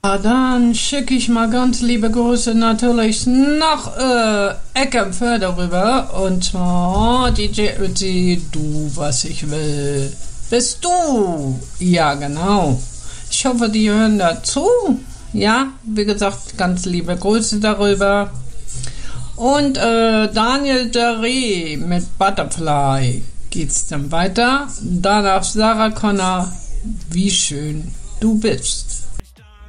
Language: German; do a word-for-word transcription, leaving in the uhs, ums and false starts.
Ja, dann schicke ich mal ganz liebe Grüße natürlich nach äh, Eckernförde rüber. Und zwar D J Ötzi, du, was ich will. Bist du? Ja, genau. Ich hoffe, die hören dazu. Ja, wie gesagt, ganz liebe Grüße darüber. Und äh, Daniel Derry mit Butterfly geht's dann weiter. Danach Sarah Connor, wie schön du bist.